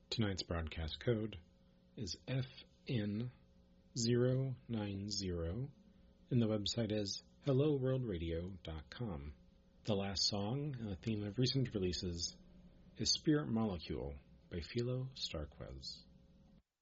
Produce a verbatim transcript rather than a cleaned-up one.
Tonight's broadcast code is F N zero nine zero, and the website is hello world radio dot com. The last song and the theme of recent releases is Spirit Molecule by Philo Starquez.